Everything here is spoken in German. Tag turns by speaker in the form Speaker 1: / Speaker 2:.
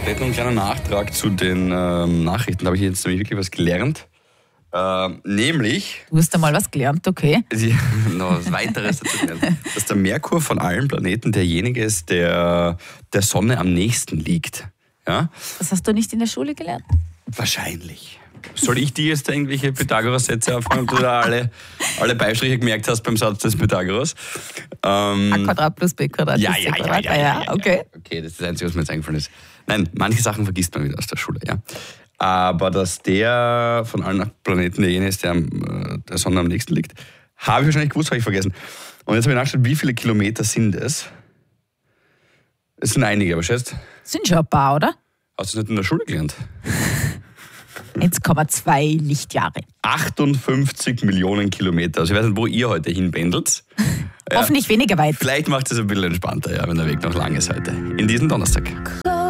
Speaker 1: hätte noch einen kleinen Nachtrag zu den Nachrichten. Da habe ich jetzt nämlich wirklich was gelernt. Nämlich...
Speaker 2: Du hast einmal was gelernt, okay.
Speaker 1: Noch was weiteres dazu gelernt. Dass der Merkur von allen Planeten derjenige ist, der der Sonne am nächsten liegt. Ja?
Speaker 2: Das hast du nicht in der Schule gelernt?
Speaker 1: Wahrscheinlich. Soll ich dir jetzt irgendwelche Pythagoras-Sätze aufmachen, ob du da alle Beistriche gemerkt hast beim Satz des Pythagoras?
Speaker 2: A Quadrat plus B Quadrat plus C Quadrat. Ja, okay.
Speaker 1: Okay, das ist das Einzige, was mir jetzt eingefallen ist. Nein, manche Sachen vergisst man wieder aus der Schule, ja. Aber dass der von allen Planeten derjenige ist, der der Sonne am nächsten liegt, habe ich wahrscheinlich gewusst, habe ich vergessen. Und jetzt habe ich nachgeschaut, wie viele Kilometer sind es? Es sind einige, aber schätzt.
Speaker 2: Sind schon ein paar, oder?
Speaker 1: Hast du das nicht in der Schule gelernt?
Speaker 2: 1,2 Lichtjahre.
Speaker 1: 58 Millionen Kilometer. Also ich weiß nicht, wo ihr heute hinpendelt.
Speaker 2: Hoffentlich weniger weit.
Speaker 1: Vielleicht macht es ein bisschen entspannter, ja, wenn der Weg noch lang ist heute. In diesem Donnerstag.